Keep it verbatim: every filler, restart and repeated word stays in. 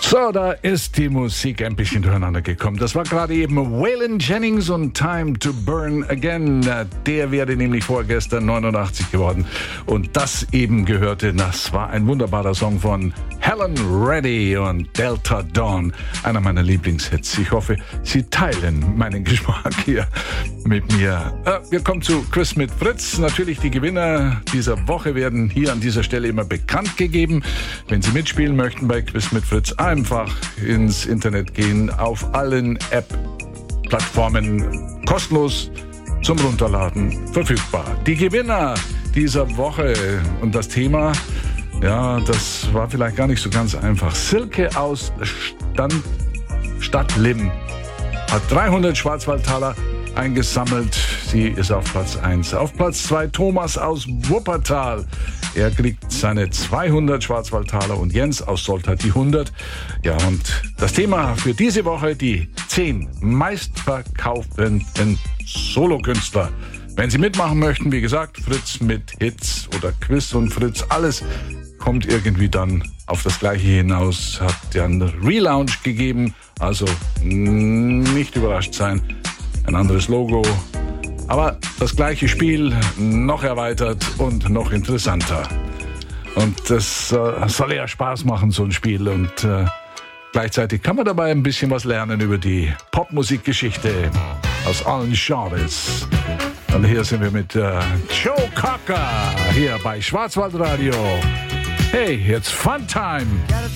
So, da ist die Musik ein bisschen durcheinander gekommen. Das war gerade eben Waylon Jennings und Time to Burn Again. Der wäre nämlich vorgestern neunundachtzig geworden. Und das eben gehörte, das war ein wunderbarer Song von Helen Reddy und Delta Dawn. Einer meiner Lieblingshits. Ich hoffe, Sie teilen meinen Geschmack hier mit mir. Äh, wir kommen zu Quiz mit Fritz. Natürlich die Gewinner dieser Woche werden hier an dieser Stelle immer bekannt gegeben. Wenn Sie mitspielen möchten bei Quiz mit Fritz, einfach ins Internet gehen, auf allen App-Plattformen kostenlos zum Runterladen verfügbar. Die Gewinner dieser Woche und das Thema, ja, das war vielleicht gar nicht so ganz einfach. Silke aus Stand, Stadtlim hat dreihundert Schwarzwaldtaler eingesammelt. Sie ist auf Platz eins. Auf Platz zwei Thomas aus Wuppertal. Er kriegt seine zweihundert Schwarzwaldtaler und Jens aus Solt hat die hundert. Ja, und das Thema für diese Woche, die zehn meistverkauften Solokünstler. Wenn Sie mitmachen möchten, wie gesagt, Fritz mit Hits oder Quiz und Fritz, alles kommt irgendwie dann auf das Gleiche hinaus. Hat ja einen Relaunch gegeben, also nicht überrascht sein. Ein anderes Logo, aber das gleiche Spiel, noch erweitert und noch interessanter. Und das äh, soll ja Spaß machen, so ein Spiel. Und äh, gleichzeitig kann man dabei ein bisschen was lernen über die Popmusikgeschichte aus allen Genres. Und hier sind wir mit äh, Joe Cocker hier bei Schwarzwaldradio. Hey, it's Fun Time.